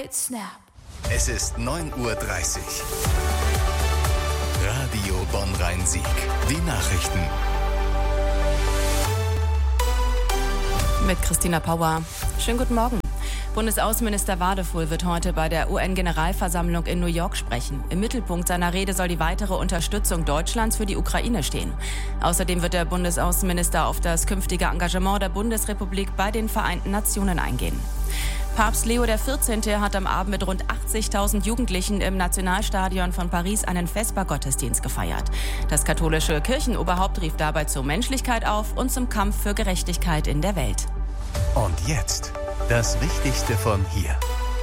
right, snap. Es ist 9:30 Uhr. Radio Bonn-Rhein-Sieg. Die Nachrichten. Mit Christina Pauer. Schönen guten Morgen. Bundesaußenminister Wadefuhl wird heute bei der UN-Generalversammlung in New York sprechen. Im Mittelpunkt seiner Rede soll die weitere Unterstützung Deutschlands für die Ukraine stehen. Außerdem wird der Bundesaußenminister auf das künftige Engagement der Bundesrepublik bei den Vereinten Nationen eingehen. Papst Leo XIV. Hat am Abend mit rund 80.000 Jugendlichen im Nationalstadion von Paris einen Vespergottesdienst gefeiert. Das katholische Kirchenoberhaupt rief dabei zur Menschlichkeit auf und zum Kampf für Gerechtigkeit in der Welt. Und jetzt das Wichtigste von hier.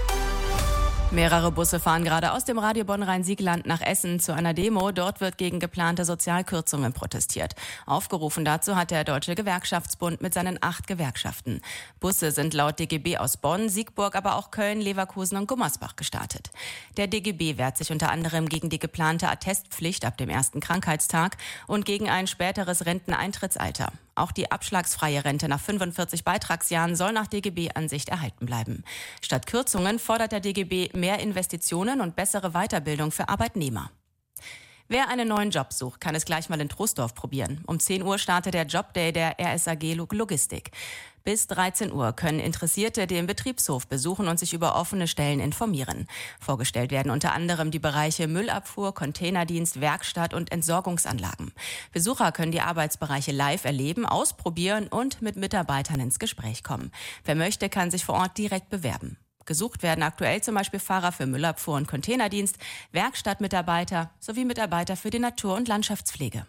Mehrere Busse fahren gerade aus dem Radio Bonn-Rhein-Sieg-Land nach Essen zu einer Demo. Dort wird gegen geplante Sozialkürzungen protestiert. Aufgerufen dazu hat der Deutsche Gewerkschaftsbund mit seinen 8 Gewerkschaften. Busse sind laut DGB aus Bonn, Siegburg, aber auch Köln, Leverkusen und Gummersbach gestartet. Der DGB wehrt sich unter anderem gegen die geplante Attestpflicht ab dem ersten Krankheitstag und gegen ein späteres Renteneintrittsalter. Auch die abschlagsfreie Rente nach 45 Beitragsjahren soll nach DGB-Ansicht erhalten bleiben. Statt Kürzungen fordert der DGB mehr Investitionen und bessere Weiterbildung für Arbeitnehmer. Wer einen neuen Job sucht, kann es gleich mal in Troisdorf probieren. Um 10 Uhr startet der Jobday der RSAG Logistik. Bis 13 Uhr können Interessierte den Betriebshof besuchen und sich über offene Stellen informieren. Vorgestellt werden unter anderem die Bereiche Müllabfuhr, Containerdienst, Werkstatt und Entsorgungsanlagen. Besucher können die Arbeitsbereiche live erleben, ausprobieren und mit Mitarbeitern ins Gespräch kommen. Wer möchte, kann sich vor Ort direkt bewerben. Gesucht werden aktuell zum Beispiel Fahrer für Müllabfuhr und Containerdienst, Werkstattmitarbeiter sowie Mitarbeiter für die Natur- und Landschaftspflege.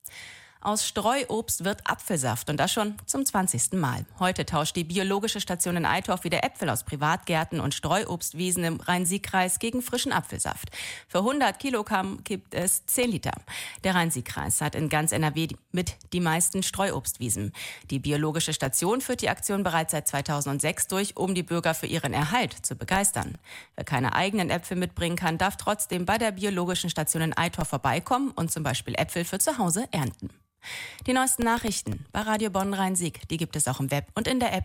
Aus Streuobst wird Apfelsaft und das schon zum 20. Mal. Heute tauscht die biologische Station in Eitorf wieder Äpfel aus Privatgärten und Streuobstwiesen im Rhein-Sieg-Kreis gegen frischen Apfelsaft. Für 100 Kilogramm gibt es 10 Liter. Der Rhein-Sieg-Kreis hat in ganz NRW mit die meisten Streuobstwiesen. Die biologische Station führt die Aktion bereits seit 2006 durch, um die Bürger für ihren Erhalt zu begeistern. Wer keine eigenen Äpfel mitbringen kann, darf trotzdem bei der biologischen Station in Eitorf vorbeikommen und zum Beispiel Äpfel für zu Hause ernten. Die neuesten Nachrichten bei Radio Bonn-Rhein-Sieg, die gibt es auch im Web und in der App.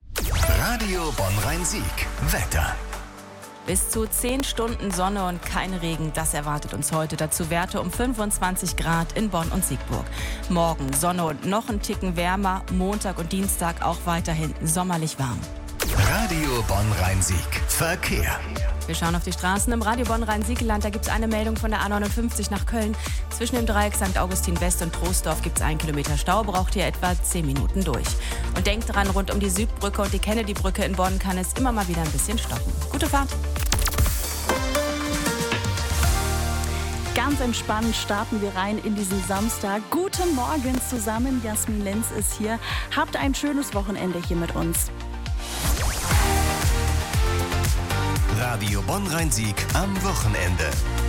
Radio Bonn-Rhein-Sieg. Wetter. Bis zu 10 Stunden Sonne und kein Regen, das erwartet uns heute. Dazu Werte um 25 Grad in Bonn und Siegburg. Morgen Sonne und noch ein Ticken wärmer, Montag und Dienstag auch weiterhin sommerlich warm. Radio Bonn-Rhein-Sieg. Verkehr. Wir schauen auf die Straßen im Radio Bonn-Rhein-Sieg-Land. Da gibt es eine Meldung von der A59 nach Köln. Zwischen dem Dreieck St. Augustin West und Troisdorf gibt es 1 Kilometer Stau, braucht ihr etwa 10 Minuten durch. Und denkt dran, rund um die Südbrücke und die Kennedy-Brücke in Bonn kann es immer mal wieder ein bisschen stoppen. Gute Fahrt! Ganz entspannt starten wir rein in diesen Samstag. Guten Morgen zusammen, Jasmin Lenz ist hier. Habt ein schönes Wochenende hier mit uns. Radio Bonn-Rhein-Sieg am Wochenende.